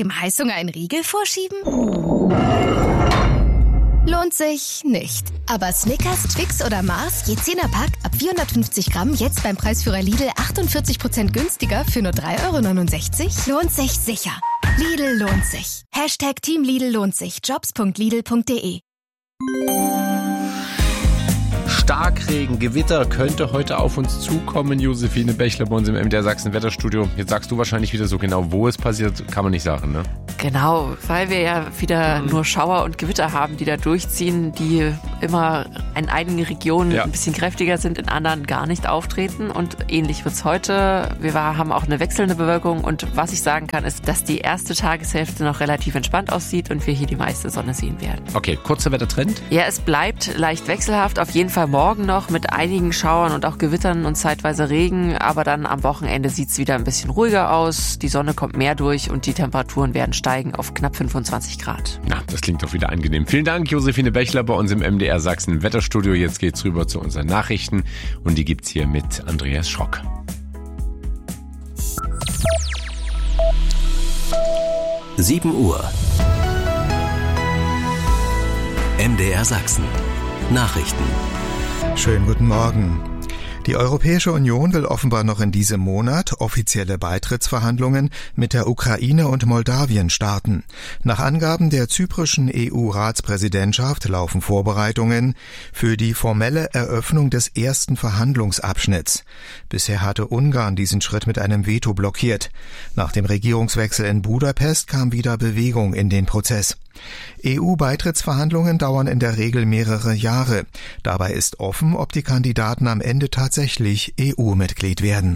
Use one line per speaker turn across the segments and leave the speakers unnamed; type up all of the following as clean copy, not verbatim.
Dem Heißhunger einen Riegel vorschieben? Lohnt sich nicht. Aber Snickers, Twix oder Mars, je 10er Pack, ab 450 Gramm, jetzt beim Preisführer Lidl 48% günstiger für nur 3,69 €? Lohnt sich sicher. Lidl lohnt sich. Team Lidl lohnt sich. Jobs.lidl.de.
Starkregen, Gewitter könnte heute auf uns zukommen. Josephine Bächler bei uns im MDR Sachsen Wetterstudio. Jetzt sagst du wahrscheinlich wieder so genau, wo es passiert, kann man nicht sagen, ne?
Genau, weil wir ja wieder nur Schauer und Gewitter haben, die da durchziehen, die immer in einigen Regionen ein bisschen kräftiger sind, in anderen gar nicht auftreten. Und ähnlich wird's heute. Wir haben auch eine wechselnde Bewölkung. Und was ich sagen kann, ist, dass die erste Tageshälfte noch relativ entspannt aussieht und wir hier die meiste Sonne sehen werden.
Okay, kurzer Wettertrend?
Ja, es bleibt leicht wechselhaft. Auf jeden Fall morgen noch mit einigen Schauern und auch Gewittern und zeitweise Regen. Aber dann am Wochenende sieht's wieder ein bisschen ruhiger aus. Die Sonne kommt mehr durch und die Temperaturen werden steigen auf knapp 25 Grad.
Na, das klingt doch wieder angenehm. Vielen Dank, Josephine Bächler bei uns im MDR Sachsen Wetterstudio. Jetzt geht's rüber zu unseren Nachrichten und die gibt's hier mit Andreas Schrock.
Uhr. MDR Sachsen. Nachrichten.
Schönen guten Morgen. Die Europäische Union will offenbar noch in diesem Monat offizielle Beitrittsverhandlungen mit der Ukraine und Moldawien starten. Nach Angaben der zyprischen EU-Ratspräsidentschaft laufen Vorbereitungen für die formelle Eröffnung des ersten Verhandlungsabschnitts. Bisher hatte Ungarn diesen Schritt mit einem Veto blockiert. Nach dem Regierungswechsel in Budapest kam wieder Bewegung in den Prozess. EU-Beitrittsverhandlungen dauern in der Regel mehrere Jahre. Dabei ist offen, ob die Kandidaten am Ende tatsächlich EU-Mitglied werden.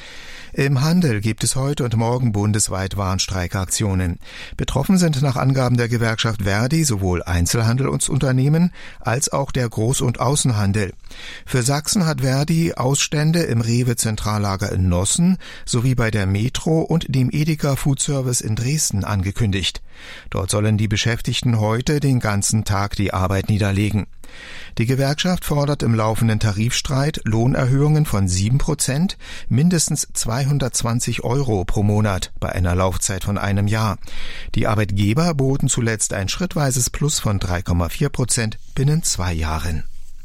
Im Handel gibt es heute und morgen bundesweit Warnstreikaktionen. Betroffen sind nach Angaben der Gewerkschaft Verdi sowohl Einzelhandelsunternehmen als auch der Groß- und Außenhandel. Für Sachsen hat Verdi Ausstände im Rewe-Zentrallager in Nossen sowie bei der Metro und dem Edeka Food Service in Dresden angekündigt. Dort sollen die Beschäftigten heute den ganzen Tag die Arbeit niederlegen. Die Gewerkschaft fordert im laufenden Tarifstreit Lohnerhöhungen von 7%, mindestens 220 € pro Monat bei einer Laufzeit von einem Jahr. Die Arbeitgeber boten zuletzt ein schrittweises Plus von 3,4% binnen 2 Jahren.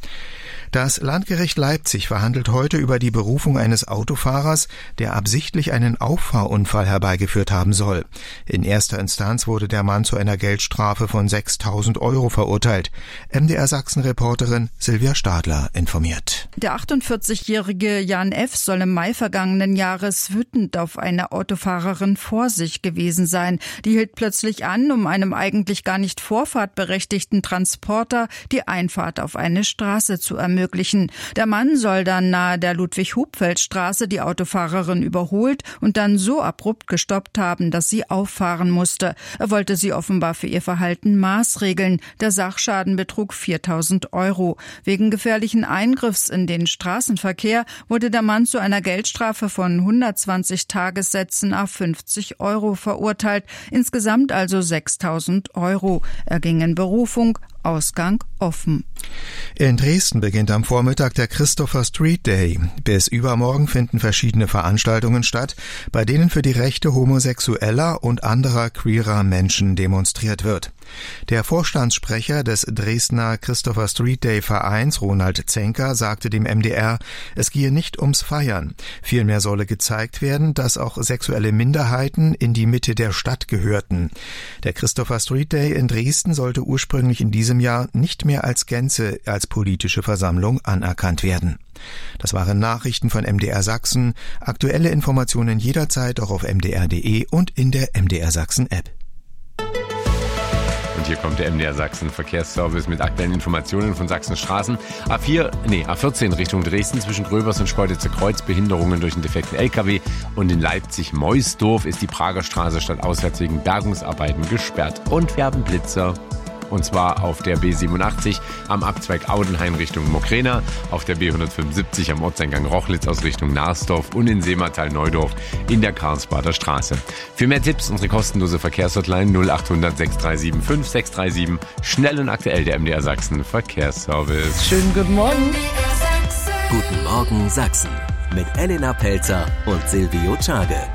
Das Landgericht Leipzig verhandelt heute über die Berufung eines Autofahrers, der absichtlich einen Auffahrunfall herbeigeführt haben soll. In erster Instanz wurde der Mann zu einer Geldstrafe von 6.000 € verurteilt. MDR Sachsen-Reporterin Silvia Stadler informiert.
Der 48-jährige Jan F. soll im Mai vergangenen Jahres wütend auf eine Autofahrerin vor sich gewesen sein. Die hielt plötzlich an, um einem eigentlich gar nicht vorfahrtberechtigten Transporter die Einfahrt auf eine Straße zu ermöglichen. Der Mann soll dann nahe der Ludwig-Hupfeld-Straße die Autofahrerin überholt und dann so abrupt gestoppt haben, dass sie auffahren musste. Er wollte sie offenbar für ihr Verhalten maßregeln. Der Sachschaden betrug 4.000 €. Wegen gefährlichen Eingriffs in den Straßenverkehr wurde der Mann zu einer Geldstrafe von 120 Tagessätzen à 50 € verurteilt. Insgesamt also 6.000 €. Er ging in Berufung. Ausgang offen.
In Dresden beginnt am Vormittag der Christopher Street Day. Bis übermorgen finden verschiedene Veranstaltungen statt, bei denen für die Rechte homosexueller und anderer queerer Menschen demonstriert wird. Der Vorstandssprecher des Dresdner Christopher Street Day Vereins, Ronald Zenker, sagte dem MDR, es gehe nicht ums Feiern. Vielmehr solle gezeigt werden, dass auch sexuelle Minderheiten in die Mitte der Stadt gehörten. Der Christopher Street Day in Dresden sollte ursprünglich in diesem Jahr nicht mehr als Gänze als politische Versammlung anerkannt werden. Das waren Nachrichten von MDR Sachsen. Aktuelle Informationen jederzeit auch auf mdr.de und in der MDR Sachsen App.
Und hier kommt der MDR Sachsen Verkehrsservice mit aktuellen Informationen von Sachsens Straßen. A14 Richtung Dresden zwischen Gröbers und Schkeuditzer Kreuz, Behinderungen durch einen defekten LKW. Und in Leipzig-Meusdorf ist die Prager Straße stadtauswärts wegen Bergungsarbeiten gesperrt. Und wir haben Blitzer. Und zwar auf der B87 am Abzweig Audenhain Richtung Mokrena, auf der B175 am Ortseingang Rochlitz aus Richtung Narsdorf und in Seematal-Neudorf in der Karlsbader Straße. Für mehr Tipps unsere kostenlose Verkehrshotline 0800 6375 637. Schnell und aktuell der MDR Sachsen Verkehrsservice.
Schönen guten Morgen.
Guten Morgen Sachsen mit Elena Pelzer und Silvio Czage.